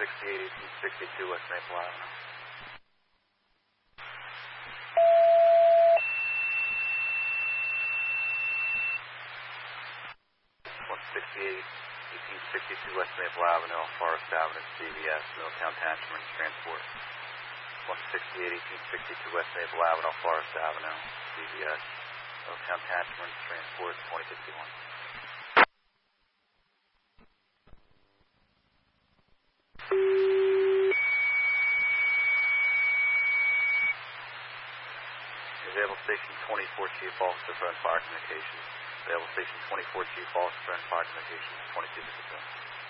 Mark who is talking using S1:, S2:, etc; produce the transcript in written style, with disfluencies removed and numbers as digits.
S1: 1862 West Maple Avenue. 1862 West Maple Avenue, Forest Avenue, CVS, Middletown Tangerine Transport. 1862 West Maple Avenue, Forest Avenue, CVS, Middletown Tangerine Transport, 2061. Available Station 24, Chief Officer, Front Fire Communications. Available Station 24, Chief Officer, Front Fire Communications, 2257.